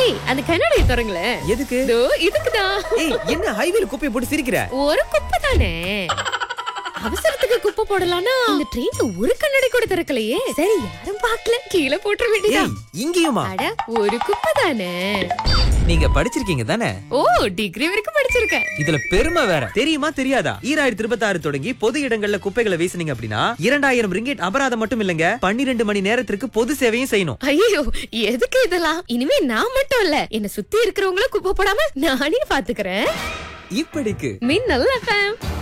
ஏய் அந்த கண்ணாடியை திறங்களேன். எதுக்கு? இதோ இதுக்குதான். ஏய் என்ன ஹைவேல குப்பையை போட்டு சிரிக்கிற? ஒரு குப்பை தானே. அவசரத்துக்கு குப்பை போடலாம்னா இந்த ட்ரெயின்ல ஒரு கண்ணாடி கூட திறக்கலையே. சரி யாரும் பார்க்கல, கீழே போட்டுற வேண்டியதான். ஏய் இங்கேயுமா? அட ஒரு குப்பை தானே. நீங்க படிச்சிருக்கீங்க தானே? ஓ டிகிரி வரைக்கும் படிச்சிருக்கேன். இதுல பெருமை வேற. தெரியுமா தெரியாதா? 2026 தொடங்கி பொது இடங்கள்ல குப்பைகளை வீசுனீங்க அப்படின்னா 2000 ரிங்கெட் அபராதம் மட்டும் இல்லங்க, 12 மணி நேரத்திற்கு பொது சேவையும் செய்யணும். ஐயோ எதுக்கு இதெல்லாம்? இனிமே நான் மட்டும் இல்ல, என்ன சுத்தி இருக்கிறவங்களும் குப்பை போடாம நானே பாத்துக்கிறேன். இப்படிக்கு மின்னல் FM.